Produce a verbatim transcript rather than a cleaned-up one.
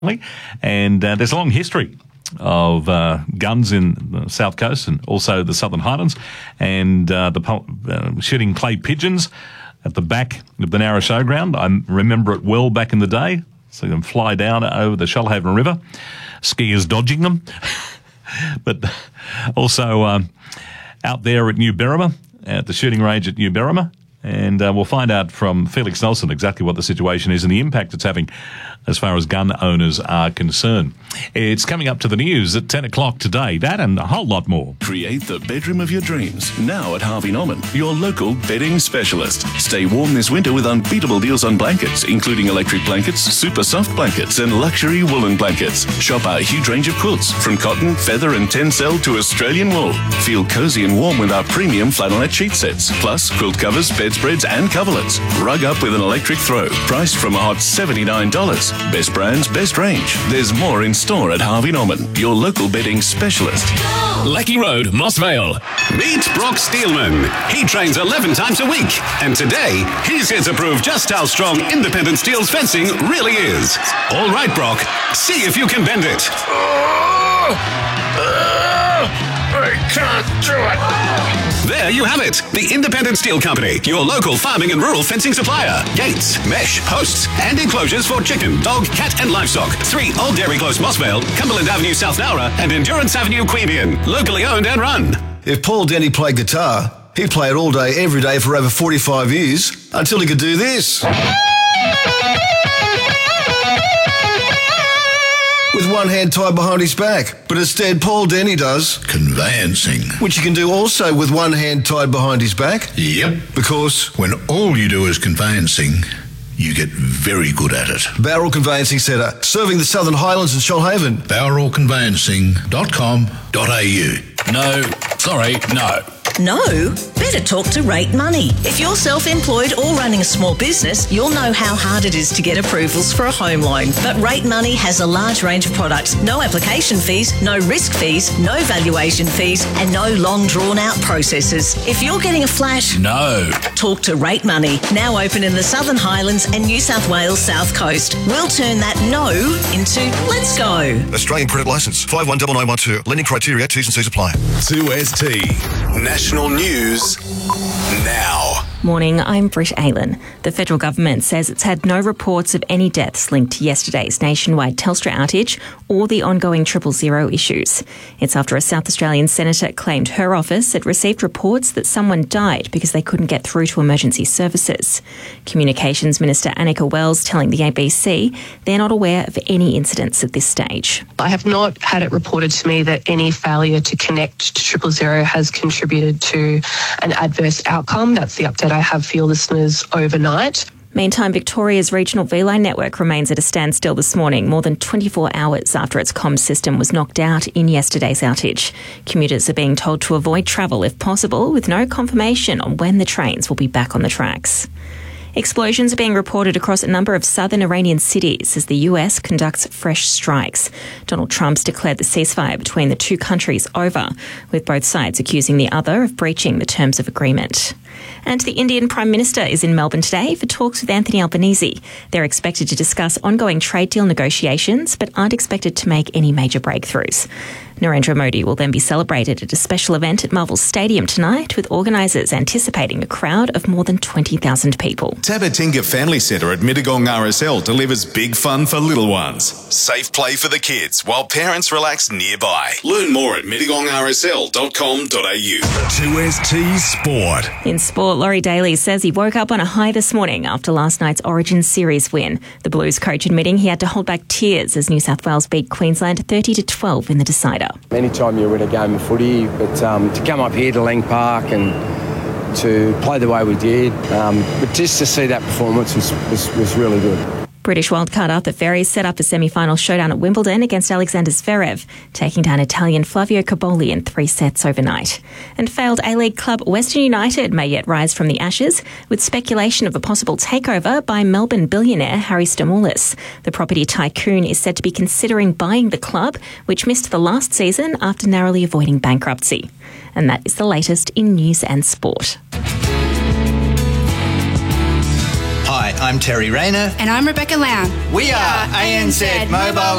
And uh, there's a long history of uh, guns in the South Coast and also the Southern Highlands, and uh, the uh, shooting clay pigeons at the back of the Narra Showground. I remember it well back in the day. See them fly down over the Shoalhaven River, skiers dodging them. But also um, out there at New Berrima, at the shooting range at New Berrima. And uh, we'll find out from Felix Nelson exactly what the situation is and the impact it's having as far as gun owners are concerned. It's coming up to the news at ten o'clock today. That and a whole lot more. Create the bedroom of your dreams now at Harvey Norman, your local bedding specialist. Stay warm this winter with unbeatable deals on blankets, including electric blankets, super soft blankets, and luxury woolen blankets. Shop our huge range of quilts, from cotton, feather, and tencel to Australian wool. Feel cozy and warm with our premium flannelette sheet sets, plus quilt covers, bedspreads, and coverlets. Rug up with an electric throw, priced from a hot seventy-nine dollars. Best brands, best range. There's more in store at Harvey Norman, your local bedding specialist. Lecky Road, Moss Vale. Meet Brock Steelman. He trains eleven times a week, and today he's here to prove just how strong independent steel's fencing really is. All right, Brock, see if you can bend it. Oh, uh, I can't do it. There you have it. The Independent Steel Company, your local farming and rural fencing supplier. Gates, mesh, posts, and enclosures for chicken, dog, cat, and livestock. Three Old Dairy Close, Mossvale, Cumberland Avenue, South Nowra, and Endurance Avenue, Queanbeyan. Locally owned and run. If Paul Denny played guitar, he'd play it all day, every day for over forty-five years, until he could do this. With one hand tied behind his back. But instead, Paul Denny does conveyancing, which you can do also with one hand tied behind his back. Yep. Because when all you do is conveyancing, you get very good at it. Bowral Conveyancing Centre, serving the Southern Highlands and Shoalhaven. bowral conveyancing dot com dot a u. No, sorry, no. No? Better talk to Rate Money. If you're self-employed or running a small business, you'll know how hard it is to get approvals for a home loan. But Rate Money has a large range of products. No application fees, no risk fees, no valuation fees, and no long drawn-out processes. If you're getting a flash, no. Talk to Rate Money. Now open in the Southern Highlands and New South Wales South Coast. We'll turn that no into let's go. Australian Credit Licence five one nine nine one two. Lending criteria, T's and C's apply. two S T National News now. Morning, I'm Britt Aylan. The federal government says it's had no reports of any deaths linked to yesterday's nationwide Telstra outage or the ongoing triple zero issues. It's after a South Australian senator claimed her office had received reports that someone died because they couldn't get through to emergency services. Communications Minister Annika Wells telling the A B C they're not aware of any incidents at this stage. I have not had it reported to me that any failure to connect to triple zero has contributed to an adverse outcome. That's the update I have for your listeners overnight. Meantime, Victoria's regional V-Line network remains at a standstill this morning, more than twenty-four hours after its comms system was knocked out in yesterday's outage. Commuters are being told to avoid travel if possible, with no confirmation on when the trains will be back on the tracks. Explosions are being reported across a number of southern Iranian cities as the U S conducts fresh strikes. Donald Trump's declared the ceasefire between the two countries over, with both sides accusing the other of breaching the terms of agreement. And the Indian Prime Minister is in Melbourne today for talks with Anthony Albanese. They're expected to discuss ongoing trade deal negotiations, but aren't expected to make any major breakthroughs. Narendra Modi will then be celebrated at a special event at Marvel Stadium tonight, with organisers anticipating a crowd of more than twenty thousand people. Tabatinga Family Centre at Mittagong R S L delivers big fun for little ones. Safe play for the kids while parents relax nearby. Learn more at mittagong r s l dot com dot a u. two S T Sport. In sport, Laurie Daly says he woke up on a high this morning after last night's Origin Series win. The Blues coach admitting he had to hold back tears as New South Wales beat Queensland thirty to twelve in the decider. Anytime you win a game of footy, but um, to come up here to Lang Park and to play the way we did, um, but just to see that performance was, was, was really good. British wildcard Arthur Ferry set up a semi-final showdown at Wimbledon against Alexander Zverev, taking down Italian Flavio Cobolli in three sets overnight. And failed A-League club Western United may yet rise from the ashes, with speculation of a possible takeover by Melbourne billionaire Harry Stamoulis. The property tycoon is said to be considering buying the club, which missed the last season after narrowly avoiding bankruptcy. And that is the latest in news and sport. Hi, G'day, I'm Terry Rayner. And I'm Rebecca Lown. We are A N Z Mobile